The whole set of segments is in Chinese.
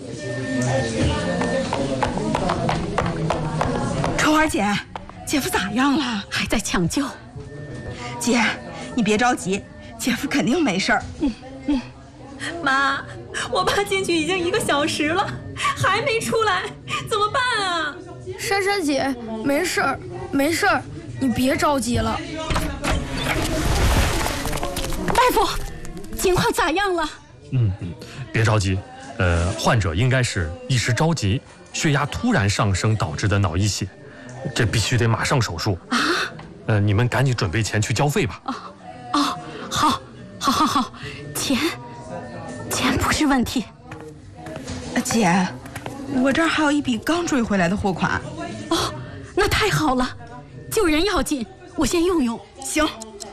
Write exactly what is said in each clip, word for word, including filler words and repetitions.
春花姐，姐夫咋样了？ 还在抢救。 姐，你别着急，姐夫肯定没事儿。 嗯嗯。妈，我爸进去已经一个小时了，还没出来，怎么办啊？ 珊珊姐，没事儿，没事儿，你别着急了。 大夫，情况咋样了？ 嗯嗯，别着急，呃，患者应该是一时着急，血压突然上升导致的脑溢血，这必须得马上手术啊！呃，你们赶紧准备钱去交费吧。 哦哦，好，好，好，好，钱，钱不是问题。 姐，我这儿还有一笔刚追回来的货款。 哦，那太好了，救人要紧，我先用用。 行。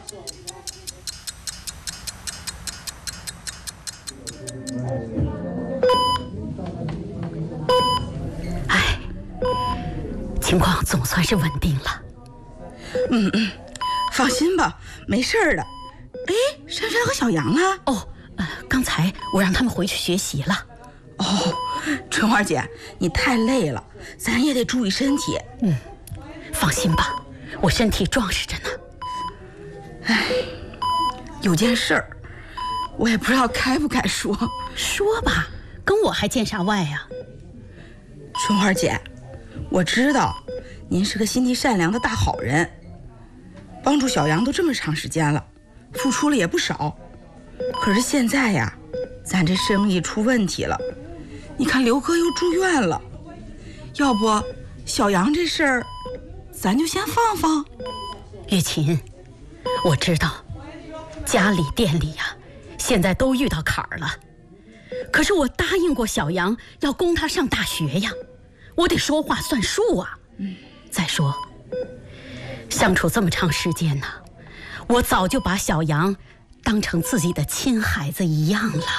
哎，情况总算是稳定了。 嗯嗯，放心吧，没事儿的。哎，珊珊和小杨呢？ 哦，呃，刚才我让他们回去学习了。 哦，春花姐，你太累了，咱也得注意身体。 嗯，放心吧，我身体壮实着呢。 哎，有件事儿，我也不知道该不该说。 说吧，跟我还见啥外呀？ 春花姐，我知道您是个心地善良的大好人，帮助小杨都这么长时间了，付出了也不少。可是现在呀，咱这生意出问题了，你看刘哥又住院了，要不小杨这事儿咱就先放放。 月琴，我知道家里店里呀现在都遇到坎儿了，可是我答应过小杨要供他上大学呀，我得说话算数啊。嗯，再说相处这么长时间呢，我早就把小杨当成自己的亲孩子一样了。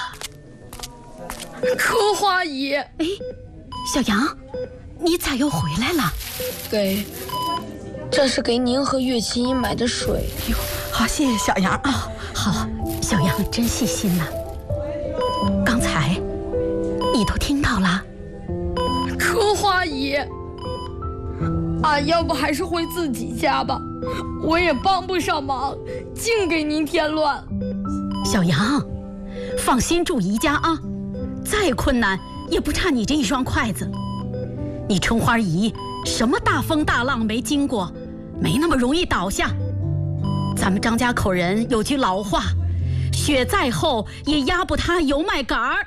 春花姨， 哎，小杨，你咋又回来了？ 给，这是给您和月琴买的水。 哟，好，谢谢小杨啊。 哦，好，小杨真细心呐。刚才你都听到了？ 春花姨，俺要不还是回自己家吧，我也帮不上忙，净给您添乱。 小杨，放心住宜家啊，再困难也不差你这一双筷子。你春花姨什么大风大浪没经过，没那么容易倒下。咱们张家口人有句老话，雪再厚也压不塌油麦秆儿。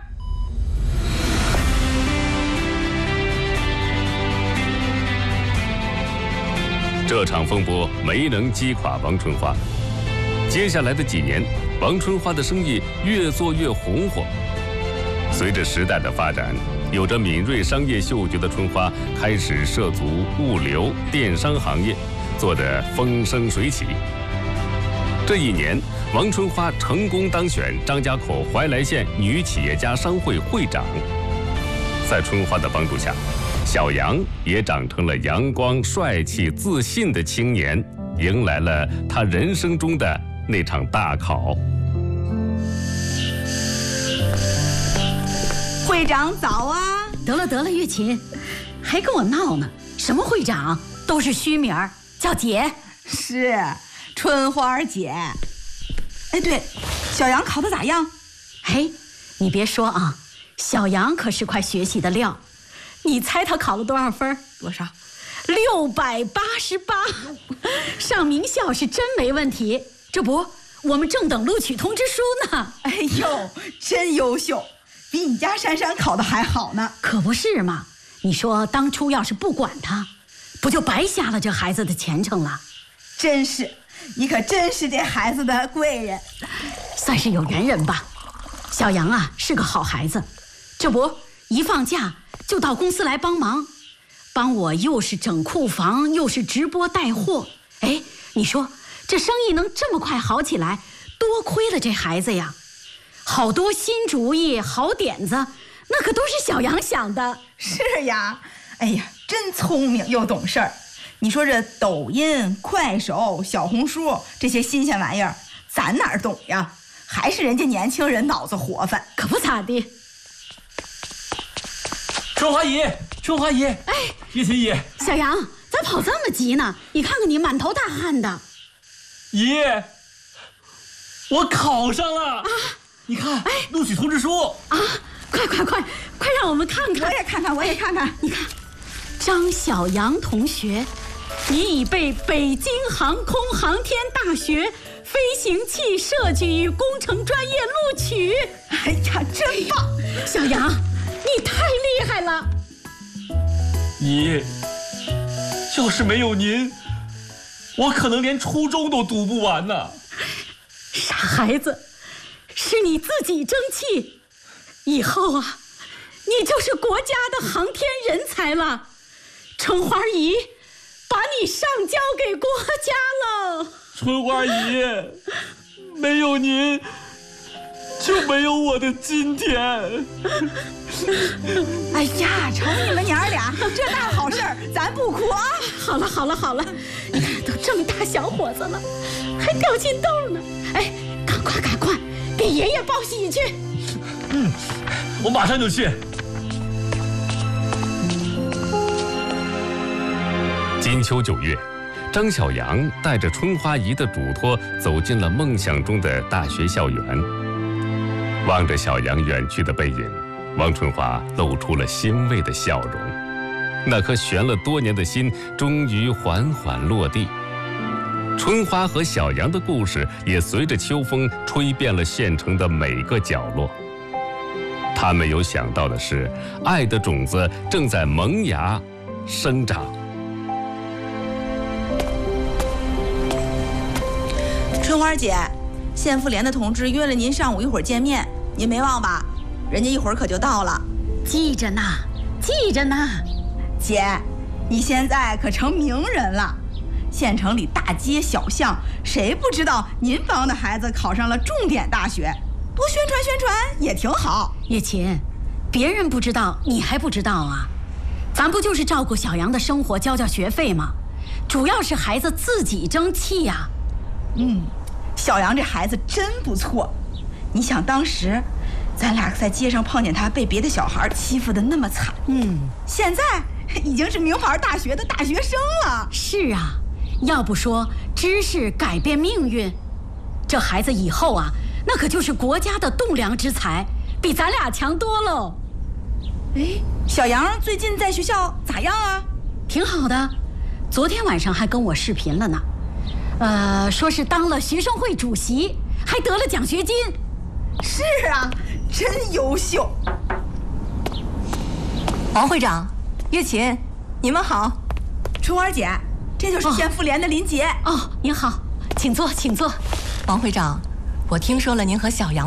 这场风波没能击垮王春花。接下来的几年，王春花的生意越做越红火。随着时代的发展，有着敏锐商业嗅觉的春花开始涉足物流、电商行业，做得风生水起。这一年，王春花成功当选张家口怀来县女企业家商会会长。在春花的帮助下，小杨也长成了阳光、帅气、自信的青年，迎来了他人生中的那场大考。 会长早啊！ 得了得了，月琴，还跟我闹呢？什么会长，都是虚名儿，叫姐。 是春花姐。哎，对，小杨考得咋样？ 嘿，你别说啊，小杨可是块学习的料。你猜他考了多少分？ 多少？ 六百八十八，上名校是真没问题。这不，我们正等录取通知书呢。 哎呦，真优秀，比你家珊珊考的还好呢。 可不是嘛？你说当初要是不管他，不就白瞎了这孩子的前程了？ 真是，你可真是这孩子的贵人， 算是有缘人吧。小杨啊，是个好孩子，这不一放假就到公司来帮忙，帮我又是整库房，又是直播带货。哎，你说这生意能这么快好起来，多亏了这孩子呀！好多新主意、好点子，那可都是小杨想的。 是呀，哎呀，真聪明又懂事儿。你说这抖音、快手、小红书这些新鲜玩意儿，咱哪儿懂呀？还是人家年轻人脑子活泛。 可不咋地。 春花姨，春花姨，哎，叶琴姨， 小杨，咋跑这么急呢？你看看你满头大汗的。 姨，我考上了啊！你看，哎，录取通知书啊！快快快快，让我们看看！ 我也看看，我也看看。 你看，张小杨同学，你已被北京航空航天大学飞行器设计与工程专业录取。 哎呀，真棒！ 小杨，你太厉害了！ 姨，要是没有您，我可能连初中都读不完呢。 傻孩子，是你自己争气，以后啊，你就是国家的航天人才了。春花姨把你上交给国家了。 春花姨，没有您就没有我的今天。 哎呀，瞅你们娘儿俩，这大好事儿，咱不哭啊！ 好了好了好了，你看都这么大小伙子了，还掉进洞呢。哎，赶快赶快，给爷爷报喜去。 嗯，我马上就去。 金秋九月，张小杨带着春花姨的嘱托走进了梦想中的大学校园。望着小杨远去的背影，王春花露出了欣慰的笑容。那颗悬了多年的心终于缓缓落地。春花和小杨的故事也随着秋风吹遍了县城的每个角落。他没有想到的是，爱的种子正在萌芽生长。 春花姐，县妇联的同志约了您上午一会儿见面，您没忘吧？人家一会儿可就到了。 记着呢，记着呢。 姐，你现在可成名人了，县城里大街小巷，谁不知道您帮的孩子考上了重点大学？多宣传宣传也挺好。 叶琴，别人不知道，你还不知道啊？咱不就是照顾小杨的生活，交交学费吗？主要是孩子自己争气呀。 嗯，小杨这孩子真不错。你想当时，咱俩在街上碰见他被别的小孩欺负得那么惨， 嗯， 现在已经是名牌大学的大学生了。 是啊，要不说知识改变命运，这孩子以后啊，那可就是国家的栋梁之才，比咱俩强多喽。 哎，小杨最近在学校咋样啊？ 挺好的，昨天晚上还跟我视频了呢。呃，说是当了学生会主席，还得了奖学金。 是啊，真优秀。 王会长，叶琴，你们好。 春花姐，这就是县妇联的林杰。 哦，您好，请坐，请坐。 王会长，我听说了您和小杨